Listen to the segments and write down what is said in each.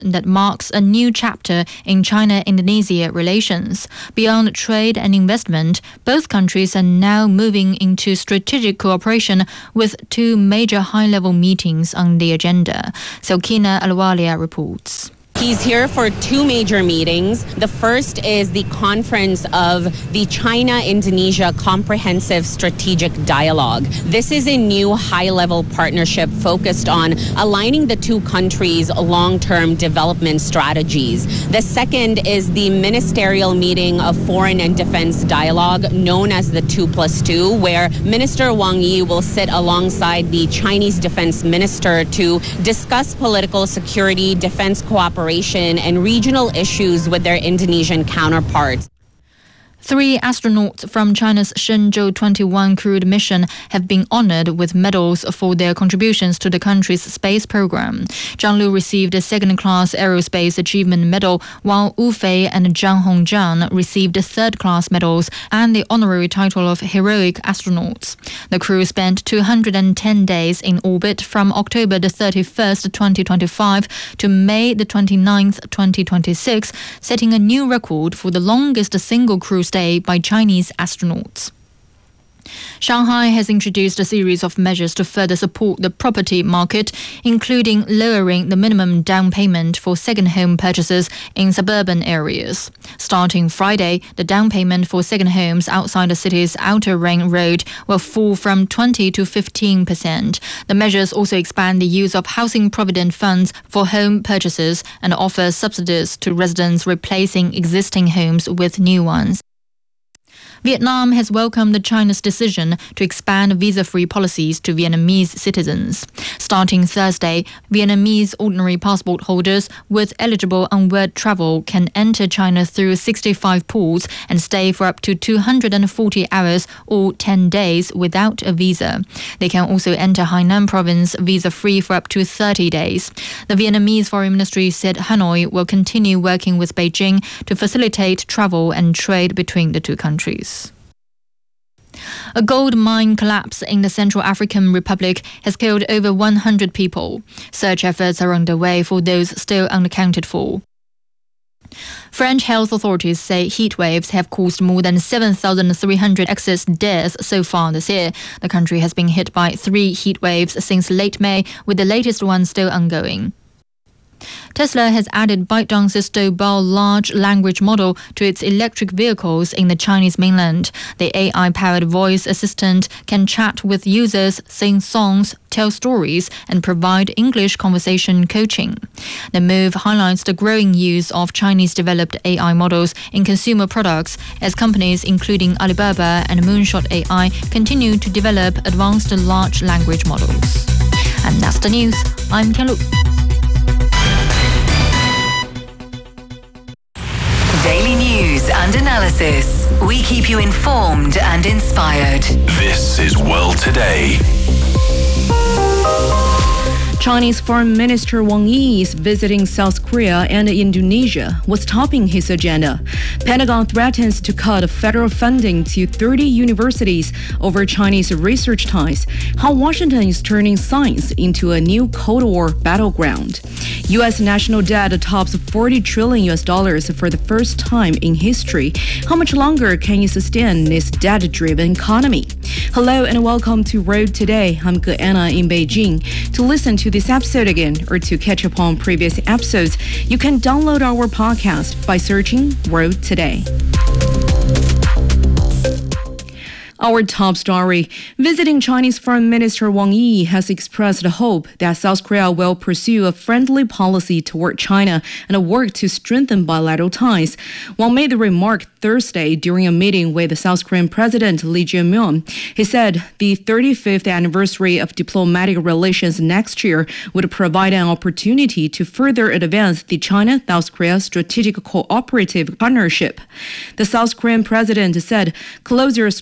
that marks a new chapter in China-Indonesia relations. Beyond trade and investment, both countries are now moving into strategic cooperation with two major high-level meetings on the agenda. Selkina Alwalia reports. He's here for two major meetings. The first is the conference of the China-Indonesia Comprehensive Strategic Dialogue. This is a new high-level partnership focused on aligning the two countries' long-term development strategies. The second is the ministerial meeting of Foreign and Defense Dialogue, known as the 2+2, where Minister Wang Yi will sit alongside the Chinese Defense Minister to discuss political security, defense cooperation, and regional issues with their Indonesian counterparts. 3 astronauts from China's Shenzhou 21 crewed mission have been honored with medals for their contributions to the country's space program. Zhang Lu received a second-class Aerospace Achievement Medal, while Wu Fei and Zhang Hongjian received third-class medals and the honorary title of Heroic Astronauts. The crew spent 210 days in orbit from October the 31st, 2025 to May the 29th, 2026, setting a new record for the longest single crew stay by Chinese astronauts. Shanghai has introduced a series of measures to further support the property market, including lowering the minimum down payment for second home purchases in suburban areas. Starting Friday, the down payment for second homes outside the city's outer ring road will fall from 20 to 15%. The measures also expand the use of housing provident funds for home purchases and offer subsidies to residents replacing existing homes with new ones. Vietnam has welcomed China's decision to expand visa-free policies to Vietnamese citizens. Starting Thursday, Vietnamese ordinary passport holders with eligible onward travel can enter China through 65 ports and stay for up to 240 hours or 10 days without a visa. They can also enter Hainan province visa-free for up to 30 days. The Vietnamese Foreign Ministry said Hanoi will continue working with Beijing to facilitate travel and trade between the two countries. A gold mine collapse in the Central African Republic has killed over 100 people. Search efforts are underway for those still unaccounted for. French health authorities say heat waves have caused more than 7,300 excess deaths so far this year. The country has been hit by 3 heat waves since late May, with the latest one still ongoing. Tesla has added ByteDance's Doubao large language model to its electric vehicles in the Chinese mainland. The AI-powered voice assistant can chat with users, sing songs, tell stories, and provide English conversation coaching. The move highlights the growing use of Chinese-developed AI models in consumer products as companies including Alibaba and Moonshot AI continue to develop advanced large language models. And that's the news. I'm Tianlu. Daily news and analysis. We keep you informed and inspired. This is World Today. Chinese Foreign Minister Wang Yi is visiting South Korea and Indonesia. What's topping his agenda? Pentagon threatens to cut federal funding to 30 universities over Chinese research ties. How Washington is turning science into a new Cold War battleground. U.S. national debt tops $40 trillion for the first time in history. How much longer can you sustain this debt-driven economy? Hello and welcome to Road Today. I'm Anna in Beijing. To listen to this episode again or to catch up on previous episodes, you can download our podcast by searching Road Today. Our top story. Visiting Chinese Foreign Minister Wang Yi has expressed hope that South Korea will pursue a friendly policy toward China and work to strengthen bilateral ties. Wang made the remark Thursday during a meeting with the South Korean President Lee Jae-myung. He said the 35th anniversary of diplomatic relations next year would provide an opportunity to further advance the China-South Korea strategic cooperative partnership. The South Korean president said closer strategic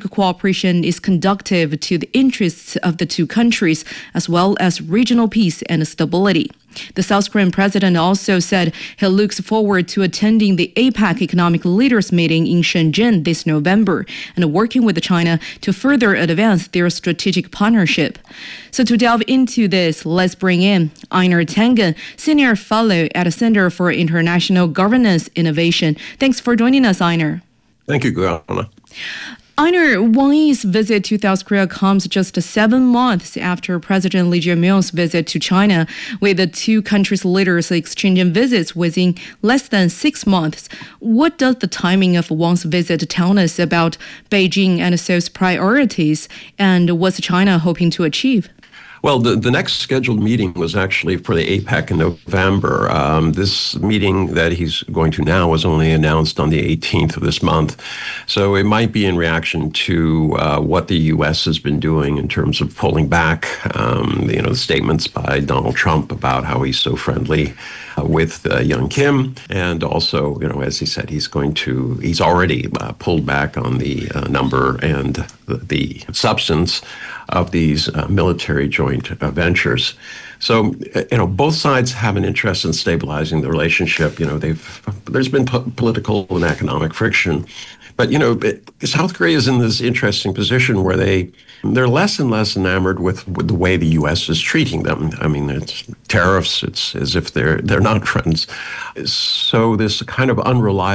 cooperation is conducive to the interests of the two countries, as well as regional peace and stability. The South Korean president also said he looks forward to attending the APEC Economic Leaders Meeting in Shenzhen this November and working with China to further advance their strategic partnership. So to delve into this, let's bring in Einar Tangen, Senior Fellow at the Center for International Governance Innovation. Thanks for joining us, Einar. Thank you, Guana. Einar, Wang Yi's visit to South Korea comes just 7 months after President Lee Jae-myung's visit to China, with the two countries' leaders exchanging visits within less than 6 months. What does the timing of Wang's visit tell us about Beijing and Seoul's priorities, and what's China hoping to achieve? Well, the next scheduled meeting was actually for the APEC in November. This meeting that he's going to now was only announced on the 18th of this month. So it might be in reaction to what the U.S. has been doing in terms of pulling back, the statements by Donald Trump about how he's so friendly with Young Kim. And also, as he said, he's already pulled back on the number and the substance of these military joint ventures. So, both sides have an interest in stabilizing the relationship. There's been political and economic friction. But, South Korea is in this interesting position where they're less and less enamored with the way the U.S. is treating them. I mean, it's tariffs. It's as if they're not friends. So this kind of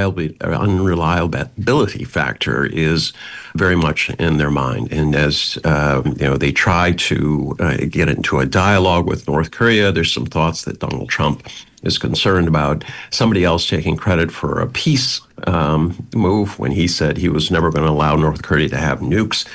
unreliability factor is very much in their mind. And as, they try to get into a dialogue with North Korea, there's some thoughts that Donald Trump is concerned about somebody else taking credit for a peace move when he said he was never going to allow North Korea to have nukes.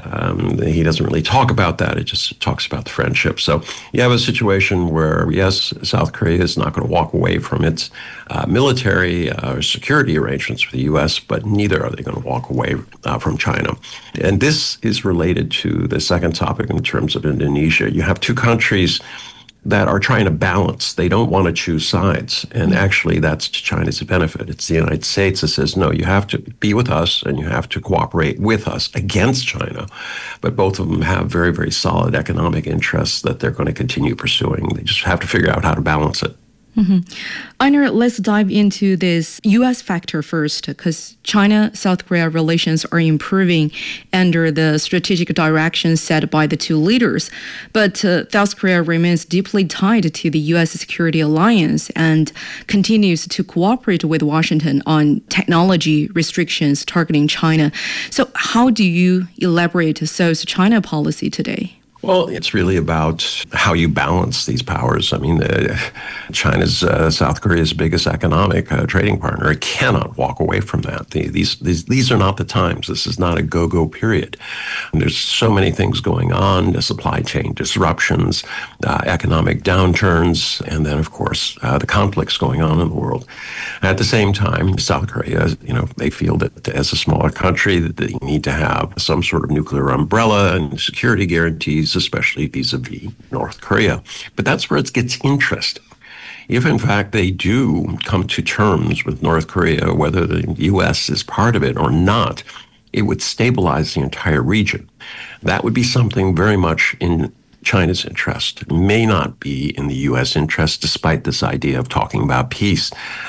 He doesn't really talk about that. It just talks about the friendship. So you have a situation where, yes, South Korea is not going to walk away from its military or security arrangements with the U.S., but neither are they going to walk away from China. And this is related to the second topic in terms of Indonesia. You have two countries that are trying to balance. They don't want to choose sides. And actually, that's to China's benefit. It's the United States that says, no, you have to be with us and you have to cooperate with us against China. But both of them have very, very solid economic interests that they're going to continue pursuing. They just have to figure out how to balance it. Mm-hmm. Einar, let's dive into this U.S. factor first, because China-South Korea relations are improving under the strategic direction set by the two leaders. But South Korea remains deeply tied to the U.S. security alliance and continues to cooperate with Washington on technology restrictions targeting China. So how do you elaborate Seoul's China policy today? Well, it's really about how you balance these powers. I mean, China's South Korea's biggest economic trading partner. It cannot walk away from that. These are not the times. This is not a go-go period. And there's so many things going on: the supply chain disruptions, economic downturns, and then, of course, the conflicts going on in the world. At the same time, South Korea, they feel that as a smaller country, that they need to have some sort of nuclear umbrella and security guarantees, especially vis-a-vis North Korea. But that's where it gets interesting. If, in fact, they do come to terms with North Korea, whether the U.S. is part of it or not, it would stabilize the entire region. That would be something very much in China's interest. It may not be in the U.S. interest, despite this idea of talking about peace.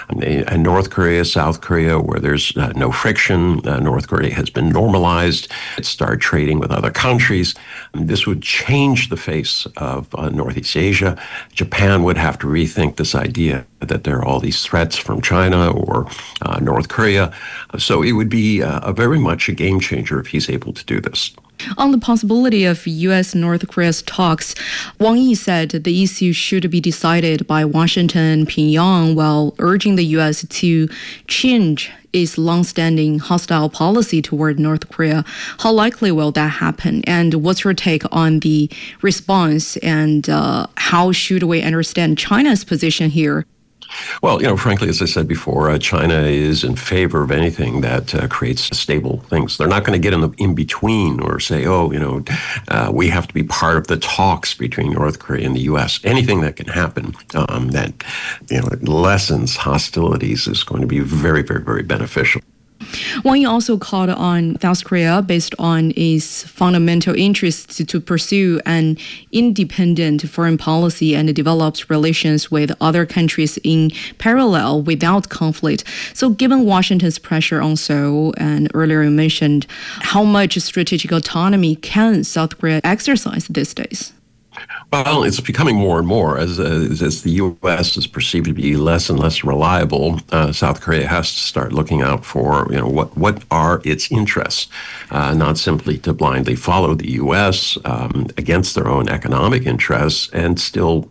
And North Korea, South Korea, where there's no friction, North Korea has been normalized. It started trading with other countries. This would change the face of Northeast Asia. Japan would have to rethink this idea that there are all these threats from China or North Korea. So it would be very much a game changer if he's able to do this. On the possibility of U.S.-North Korea's talks, Wang Yi said the issue should be decided by Washington and Pyongyang, while urging the U.S. to change its long-standing hostile policy toward North Korea. How likely will that happen? And what's your take on the response? And how should we understand China's position here? Well, frankly, as I said before, China is in favor of anything that creates stable things. They're not going to get in between or say, we have to be part of the talks between North Korea and the U.S. Anything that can happen that lessens hostilities is going to be very, very, very beneficial. Wang Yi also called on South Korea, based on its fundamental interests, to pursue an independent foreign policy and develop relations with other countries in parallel without conflict. So given Washington's pressure on Seoul, and earlier you mentioned, how much strategic autonomy can South Korea exercise these days? Well, it's becoming more and more as the U.S. is perceived to be less and less reliable. South Korea has to start looking out for what are its interests, not simply to blindly follow the U.S. Against their own economic interests, and still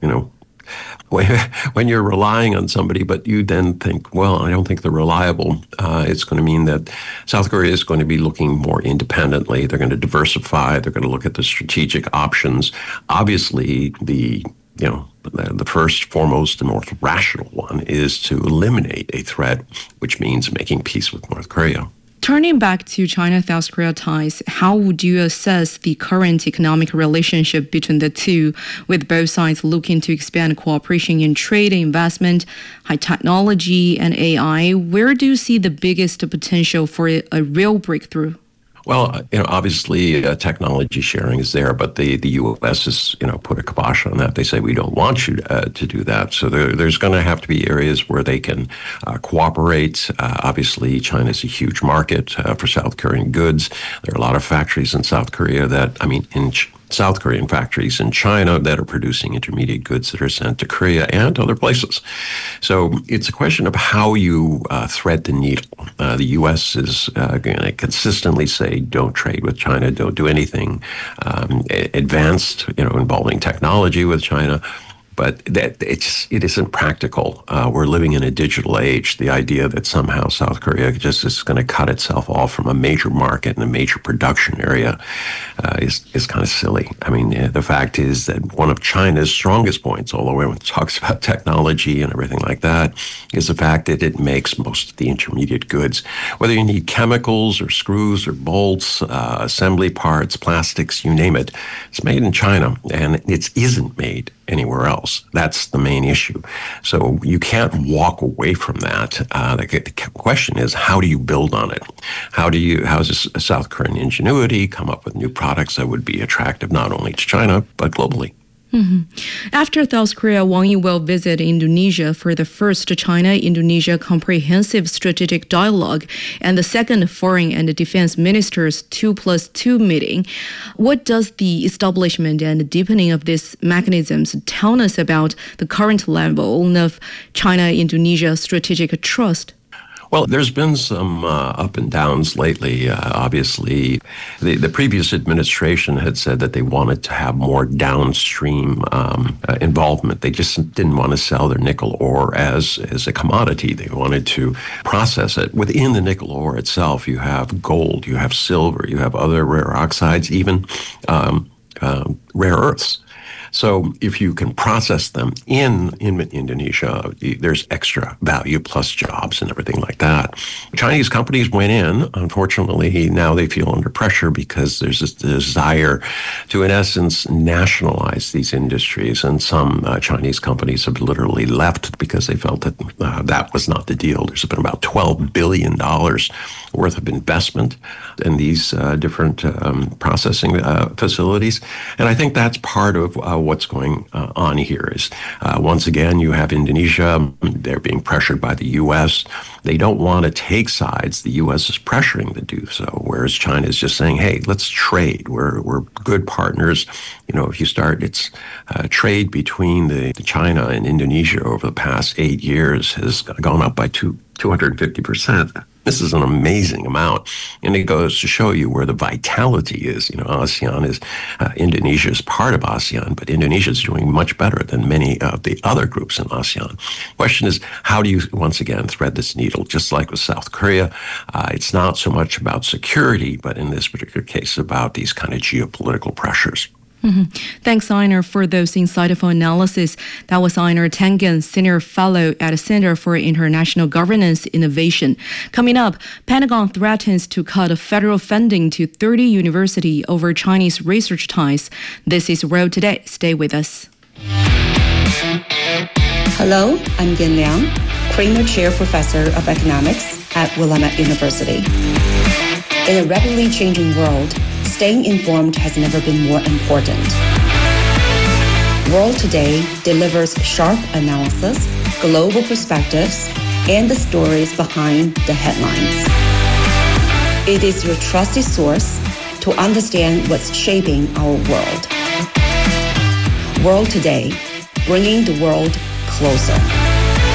when you're relying on somebody, but you then think, well, I don't think they're reliable, it's going to mean that South Korea is going to be looking more independently. They're going to diversify. They're going to look at the strategic options. Obviously, the first, foremost, and most rational one is to eliminate a threat, which means making peace with North Korea. Turning back to China-South Korea ties, how would you assess the current economic relationship between the two, with both sides looking to expand cooperation in trade and investment, high technology, and AI? Where do you see the biggest potential for a real breakthrough? Well, obviously technology sharing is there, but the U.S. has, put a kibosh on that. They say, we don't want you to do that. So there's going to have to be areas where they can cooperate. Obviously, China is a huge market for South Korean goods. There are a lot of factories in South Korea South Korean factories in China that are producing intermediate goods that are sent to Korea and other places. So it's a question of how you thread the needle. The U.S. is going to consistently say, don't trade with China, don't do anything advanced, involving technology with China. But it isn't practical. We're living in a digital age. The idea that somehow South Korea just is going to cut itself off from a major market and a major production area is kind of silly. I mean, the fact is that one of China's strongest points, although everyone talks about technology and everything like that, is the fact that it makes most of the intermediate goods. Whether you need chemicals or screws or bolts, assembly parts, plastics, you name it, it's made in China, and it isn't made anywhere else. That's the main issue. So you can't walk away from that. The question is, how do you build on it? How does South Korean ingenuity come up with new products that would be attractive not only to China, but globally? After South Korea, Wang Yi will visit Indonesia for the first China-Indonesia Comprehensive Strategic Dialogue and the second Foreign and Defense Ministers 2+2 meeting. What does the establishment and deepening of these mechanisms tell us about the current level of China-Indonesia strategic trust? Well, there's been some up and downs lately. Obviously, the previous administration had said that they wanted to have more downstream involvement. They just didn't want to sell their nickel ore as a commodity. They wanted to process it. Within the nickel ore itself, you have gold, you have silver, you have other rare oxides, even rare earths. So if you can process them in Indonesia, there's extra value plus jobs and everything like that. Chinese companies went in. Unfortunately, now they feel under pressure because there's this desire to, in essence, nationalize these industries. And some Chinese companies have literally left because they felt that that was not the deal. There's been about $12 billion worth of investment in these different processing facilities. And I think that's part of what's going on here is, once again, you have Indonesia. They're being pressured by the U.S. They don't want to take sides. The U.S. is pressuring to do so, whereas China is just saying, hey, let's trade. We're good partners. If you start, it's trade between the China and Indonesia over the past 8 years has gone up by 250%. This is an amazing amount, and it goes to show you where the vitality is. ASEAN is, Indonesia is part of ASEAN, but Indonesia is doing much better than many of the other groups in ASEAN. Question is, how do you, once again, thread this needle? Just like with South Korea, it's not so much about security, but in this particular case, about these kind of geopolitical pressures. Thanks, Einar, for those insightful analysis. That was Einar Tangen, Senior Fellow at the Center for International Governance Innovation. Coming up, Pentagon threatens to cut federal funding to 30 universities over Chinese research ties. This is World Today. Stay with us. Hello, I'm Yin Liang, Kramer Chair Professor of Economics at Willamette University. In a rapidly changing world, staying informed has never been more important. World Today delivers sharp analysis, global perspectives, and the stories behind the headlines. It is your trusted source to understand what's shaping our world. World Today, bringing the world closer.